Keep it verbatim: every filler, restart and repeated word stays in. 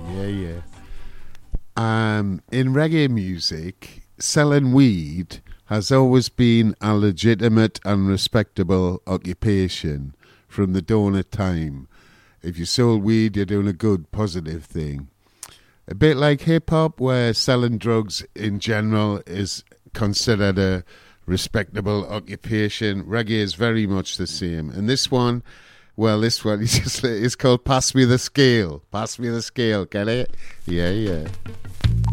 Yeah, yeah. Um, in reggae music, selling weed has always been a legitimate and respectable occupation from the dawn of time. If you sold weed, you're doing a good, positive thing. A bit like hip-hop, where selling drugs in general is considered a respectable occupation, reggae is very much the same. And this one, well, this one is just, it's called Pass Me the Scale. Pass Me the Scale, get it? Yeah, yeah.